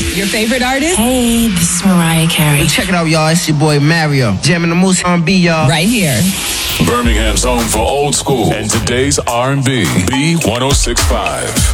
Your favorite artist? Hey, this is Mariah Carey. Check it out, y'all. It's your boy Mario. Jamming the Moose R&B, y'all. Right here. Birmingham's home for old school and today's R&B. B1065.